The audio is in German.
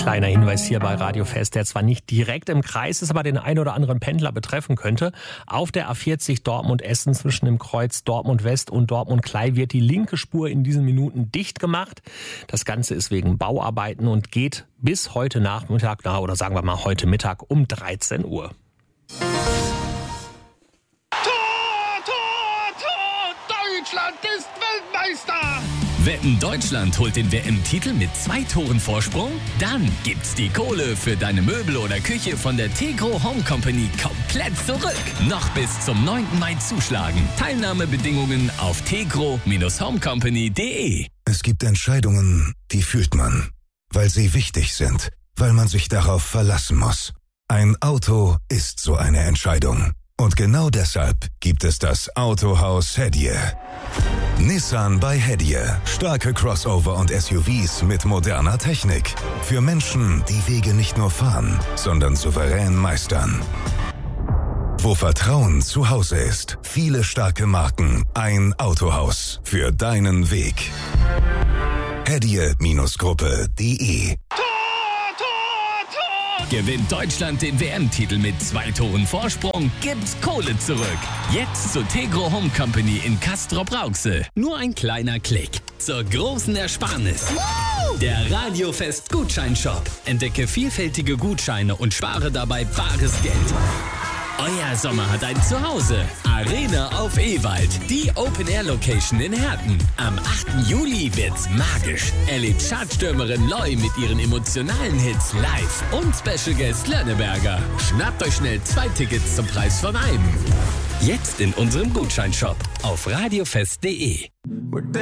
Kleiner Hinweis hier bei Radio Fest, der zwar nicht direkt im Kreis ist, aber den ein oder anderen Pendler betreffen könnte. Auf der A40 Dortmund-Essen zwischen dem Kreuz Dortmund-West und Dortmund-Klei wird die linke Spur in diesen Minuten dicht gemacht. Das Ganze ist wegen Bauarbeiten und geht bis heute Nachmittag, oder sagen wir mal heute Mittag um 13 Uhr. Deutschland ist Weltmeister! Wetten, Deutschland holt den WM-Titel mit 2 Toren Vorsprung? Dann gibt's die Kohle für deine Möbel oder Küche von der Tegro Home Company komplett zurück. Noch bis zum 9. Mai zuschlagen. Teilnahmebedingungen auf tegro-homecompany.de. Es gibt Entscheidungen, die fühlt man, weil sie wichtig sind, weil man sich darauf verlassen muss. Ein Auto ist so eine Entscheidung. Und genau deshalb gibt es das Autohaus Hedje. Nissan bei Hedje. Starke Crossover und SUVs mit moderner Technik. Für Menschen, die Wege nicht nur fahren, sondern souverän meistern. Wo Vertrauen zu Hause ist. Viele starke Marken. Ein Autohaus für deinen Weg. Hedje-Gruppe.de. Gewinnt Deutschland den WM-Titel mit 2 Toren Vorsprung, gibt's Kohle zurück. Jetzt zur Tegro Home Company in Castrop-Rauxel. Nur ein kleiner Klick zur großen Ersparnis. Der Radiofest Gutscheinshop. Entdecke vielfältige Gutscheine und spare dabei bares Geld. Euer Sommer hat ein Zuhause. Arena auf Ewald, die Open-Air-Location in Herten. Am 8. Juli wird's magisch. Erlebt Chartstürmerin Loi mit ihren emotionalen Hits live und Special Guest Lönneberger. Schnappt euch schnell 2 Tickets zum Preis von einem. Jetzt in unserem Gutscheinshop auf radiofest.de.